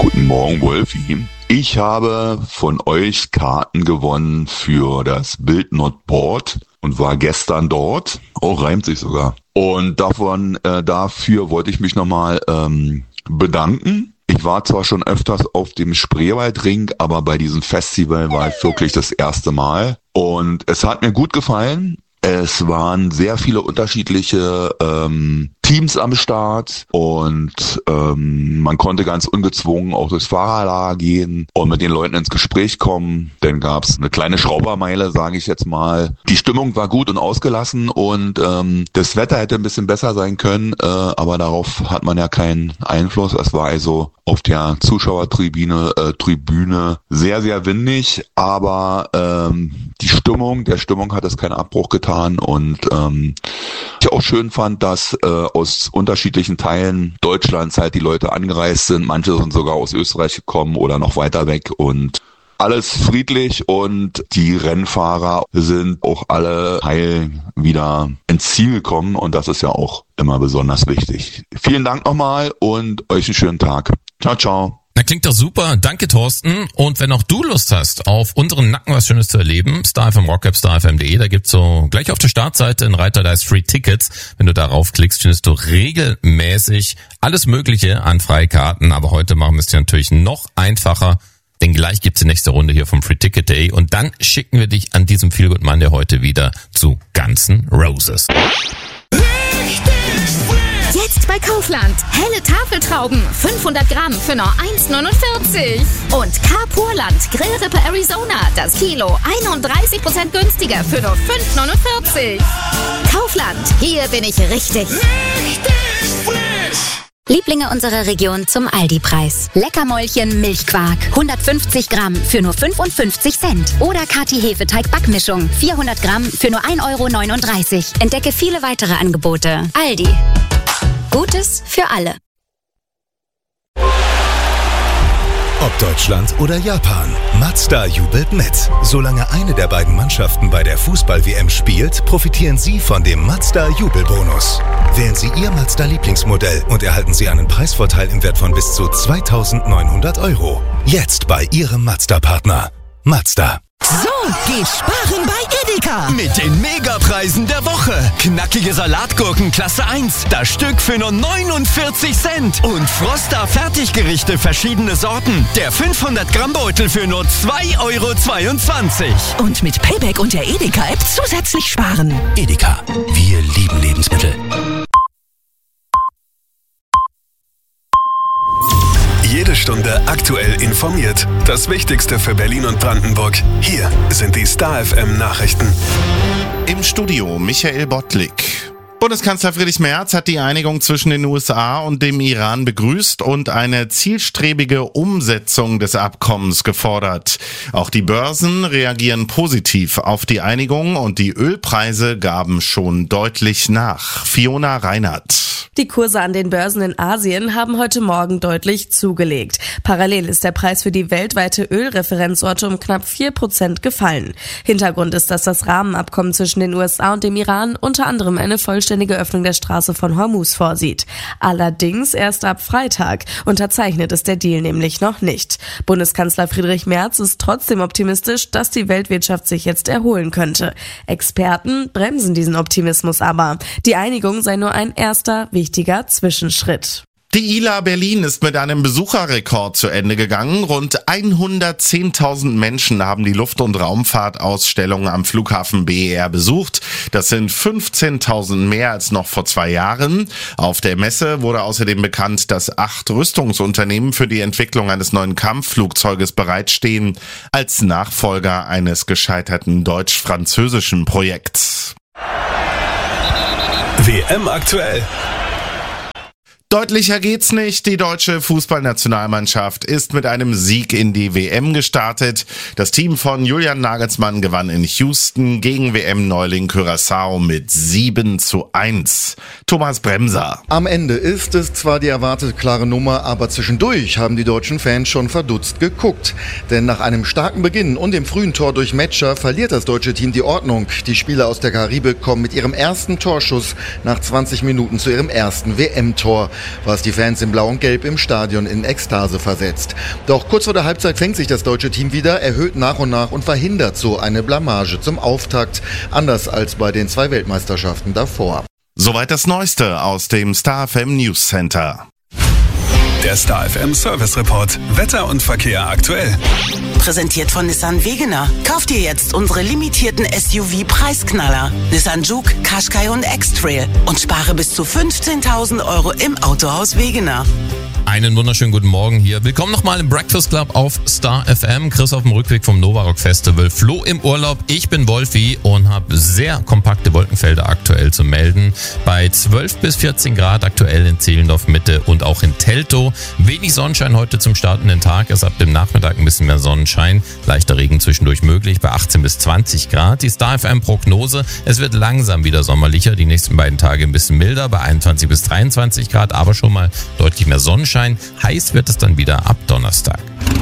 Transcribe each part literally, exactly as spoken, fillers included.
Guten Morgen, Wolfi. Ich habe von euch Karten gewonnen für das Bild Not Board und war gestern dort. Oh, reimt sich sogar. Und davon, äh, dafür wollte ich mich nochmal ähm, bedanken. Ich war zwar schon öfters auf dem Spreewaldring, aber bei diesem Festival war ich wirklich das erste Mal. Und es hat mir gut gefallen. Es waren sehr viele unterschiedliche ähm, Teams am Start und ähm, man konnte ganz ungezwungen auch durchs Fahrerlager gehen und mit den Leuten ins Gespräch kommen. Dann gab's eine kleine Schraubermeile, sage ich jetzt mal. Die Stimmung war gut und ausgelassen und ähm, das Wetter hätte ein bisschen besser sein können, äh, aber darauf hat man ja keinen Einfluss. Es war also auf der Zuschauertribüne äh, Tribüne sehr, sehr windig, aber ähm, die Stimmung, der Stimmung hat es keinen Abbruch getan und ähm, ich auch schön fand, dass äh, aus unterschiedlichen Teilen Deutschlands halt die Leute angereist sind. Manche sind sogar aus Österreich gekommen oder noch weiter weg und alles friedlich und die Rennfahrer sind auch alle heil wieder ins Ziel gekommen und das ist ja auch immer besonders wichtig. Vielen Dank nochmal und euch einen schönen Tag. Ciao, ciao. Na, klingt doch super. Danke, Thorsten. Und wenn auch du Lust hast, auf unseren Nacken was Schönes zu erleben, Star F M Rockcap, Star F M punkt de, da gibt's so gleich auf der Startseite einen Reiter, da ist Free Tickets. Wenn du darauf klickst, findest du regelmäßig alles Mögliche an Freikarten. Aber heute machen wir es dir natürlich noch einfacher, denn gleich gibt's die nächste Runde hier vom Free Ticket Day. Und dann schicken wir dich an diesem Feel Good Monday heute wieder zu Guns N' Roses. Jetzt bei Kaufland. Helle Tafeltrauben. fünfhundert Gramm für nur eins neunundvierzig. Und Carpurland Grillrippe Arizona. Das Kilo einunddreißig Prozent günstiger für nur fünf neunundvierzig. Kaufland. Hier bin ich richtig. Richtig frisch. Lieblinge unserer Region zum Aldi-Preis. Leckermäulchen Milchquark. hundertfünfzig Gramm für nur fünfundfünfzig Cent. Oder Kati Hefeteig-Backmischung. vierhundert Gramm für nur ein Euro neununddreißig. Entdecke viele weitere Angebote. Aldi. Gutes für alle. Ob Deutschland oder Japan, Mazda jubelt mit. Solange eine der beiden Mannschaften bei der Fußball-W M spielt, profitieren Sie von dem Mazda-Jubelbonus. Wählen Sie Ihr Mazda-Lieblingsmodell und erhalten Sie einen Preisvorteil im Wert von bis zu zweitausendneunhundert Euro. Jetzt bei Ihrem Mazda-Partner. Mazda. So, geht sparen bei Edeka. Mit den Megapreisen der Woche. Knackige Salatgurken Klasse eins. Das Stück für nur neunundvierzig Cent. Und Froster Fertiggerichte verschiedene Sorten. Der fünfhundert Gramm Beutel für nur zwei Euro zweiundzwanzig. Und mit Payback und der Edeka-App zusätzlich sparen. Edeka. Wir lieben Lebensmittel. Jede Stunde aktuell informiert. Das Wichtigste für Berlin und Brandenburg. Hier sind die Star F M Nachrichten. Im Studio Michael Bottlik. Bundeskanzler Friedrich Merz hat die Einigung zwischen den U S A und dem Iran begrüßt und eine zielstrebige Umsetzung des Abkommens gefordert. Auch die Börsen reagieren positiv auf die Einigung und die Ölpreise gaben schon deutlich nach. Fiona Reinhardt. Die Kurse an den Börsen in Asien haben heute Morgen deutlich zugelegt. Parallel ist der Preis für die weltweite Ölreferenzorte um knapp vier Prozent gefallen. Hintergrund ist, dass das Rahmenabkommen zwischen den U S A und dem Iran unter anderem eine vollständige Öffnung der Straße von Hormuz vorsieht. Allerdings erst ab Freitag. Unterzeichnet ist der Deal nämlich noch nicht. Bundeskanzler Friedrich Merz ist trotzdem optimistisch, dass die Weltwirtschaft sich jetzt erholen könnte. Experten bremsen diesen Optimismus aber. Die Einigung sei nur ein erster wichtiger Zwischenschritt. Die I L A Berlin ist mit einem Besucherrekord zu Ende gegangen. Rund hundertzehntausend Menschen haben die Luft- und Raumfahrtausstellung am Flughafen B E R besucht. Das sind fünfzehntausend mehr als noch vor zwei Jahren. Auf der Messe wurde außerdem bekannt, dass acht Rüstungsunternehmen für die Entwicklung eines neuen Kampfflugzeuges bereitstehen, als Nachfolger eines gescheiterten deutsch-französischen Projekts. W M aktuell. Deutlicher geht's nicht. Die deutsche Fußballnationalmannschaft ist mit einem Sieg in die W M gestartet. Das Team von Julian Nagelsmann gewann in Houston gegen W M-Neuling Curaçao mit sieben zu eins. Thomas Bremser. Am Ende ist es zwar die erwartet klare Nummer, aber zwischendurch haben die deutschen Fans schon verdutzt geguckt. Denn nach einem starken Beginn und dem frühen Tor durch Metscher verliert das deutsche Team die Ordnung. Die Spieler aus der Karibik kommen mit ihrem ersten Torschuss nach zwanzig Minuten zu ihrem ersten W M-Tor. was die Fans in Blau und Gelb im Stadion in Ekstase versetzt. Doch kurz vor der Halbzeit fängt sich das deutsche Team wieder, erhöht nach und nach und verhindert so eine Blamage zum Auftakt, anders als bei den zwei Weltmeisterschaften davor. Soweit das Neueste aus dem Star F M News Center. Der Star F M Service Report. Wetter und Verkehr aktuell. Präsentiert von Nissan Wegener. Kauft ihr jetzt unsere limitierten S U V-Preisknaller. Nissan Juke, Qashqai und X-Trail. Und spare bis zu fünfzehntausend Euro im Autohaus Wegener. Einen wunderschönen guten Morgen hier. Willkommen nochmal im Breakfast Club auf Star F M. Chris auf dem Rückweg vom Nova Rock Festival. Flo im Urlaub. Ich bin Wolfi und habe sehr kompakte Wolkenfelder aktuell zu melden. Bei zwölf bis vierzehn Grad aktuell in Zehlendorf Mitte und auch in Teltow. Wenig Sonnenschein heute zum startenden Tag. Erst ab dem Nachmittag ein bisschen mehr Sonnenschein. Leichter Regen zwischendurch möglich bei achtzehn bis zwanzig Grad. Die Star F M Prognose. Es wird langsam wieder sommerlicher. Die nächsten beiden Tage ein bisschen milder bei einundzwanzig bis dreiundzwanzig Grad. Aber schon mal deutlich mehr Sonnenschein. Heiß wird es dann wieder ab Donnerstag.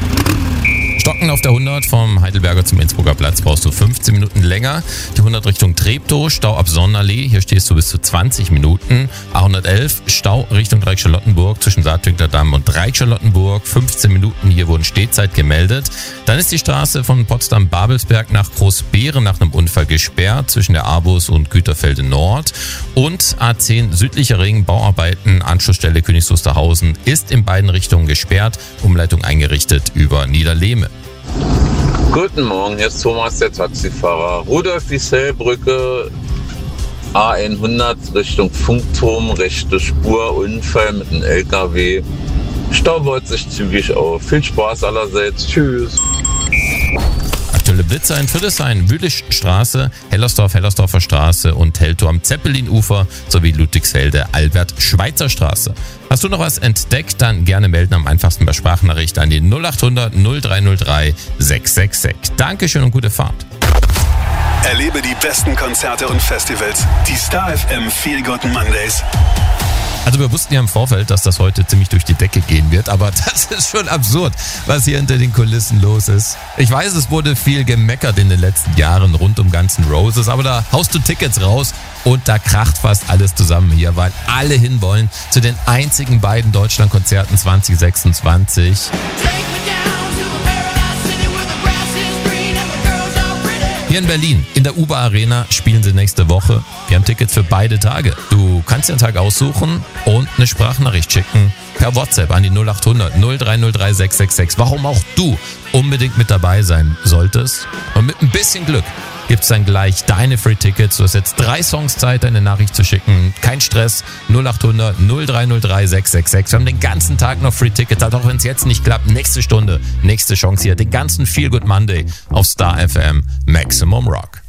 Stocken auf der hundert vom Heidelberger zum Innsbrucker Platz brauchst du fünfzehn Minuten länger. Die hundert Richtung Treptow, Stau ab Sonnenallee, hier stehst du bis zu zwanzig Minuten. A hundertelf, Stau Richtung Dreieck-Charlottenburg zwischen Saartwinkler Damm und Dreieck-Charlottenburg, fünfzehn Minuten, hier wurden Stehzeit gemeldet. Dann ist die Straße von Potsdam-Babelsberg nach Großbeeren nach einem Unfall gesperrt zwischen der Abus und Güterfelde Nord. Und A zehn südlicher Ring, Bauarbeiten, Anschlussstelle Königs Wusterhausen ist in beiden Richtungen gesperrt, Umleitung eingerichtet über Niederlehme. Guten Morgen, hier ist Thomas, der Taxifahrer. Rudolf-Wiesel-Brücke, A hundert Richtung Funkturm, rechte Spur, Unfall mit einem L K W. Stau baut sich zügig auf. Viel Spaß allerseits. Tschüss. Aktuelle Blitzer in Friedrichshain, Wühlischstraße, Hellersdorf, Hellersdorfer Straße und Teltow am Zeppelinufer sowie Ludwigsfelde, Albert-Schweitzer Straße. Hast du noch was entdeckt, dann gerne melden, am einfachsten per Sprachnachricht an die null acht hundert null drei null drei sechs sechs sechs. Dankeschön und gute Fahrt. Erlebe die besten Konzerte und Festivals. Die Star F M Feel Good Mondays. Also wir wussten ja im Vorfeld, dass das heute ziemlich durch die Decke gehen wird, aber das ist schon absurd, was hier hinter den Kulissen los ist. Ich weiß, es wurde viel gemeckert in den letzten Jahren rund um Guns N' Roses, aber da haust du Tickets raus und da kracht fast alles zusammen hier, weil alle hinwollen zu den einzigen beiden Deutschlandkonzerten zwanzig sechsundzwanzig. Hier in Berlin, in der U B A Arena, spielen sie nächste Woche. Wir haben Tickets für beide Tage. Du kannst dir einen Tag aussuchen und eine Sprachnachricht schicken per WhatsApp an die null acht hundert null drei null drei sechs sechs sechs. Warum auch du unbedingt mit dabei sein solltest. Und mit ein bisschen Glück gibt's dann gleich deine Free Tickets. Du hast jetzt drei Songs Zeit, deine Nachricht zu schicken. Kein Stress. null acht hundert null drei null drei sechs sechs sechs. Wir haben den ganzen Tag noch Free Tickets. Also auch wenn es jetzt nicht klappt, nächste Stunde, nächste Chance hier. Den ganzen Feel Good Monday auf Star F M Maximum Rock.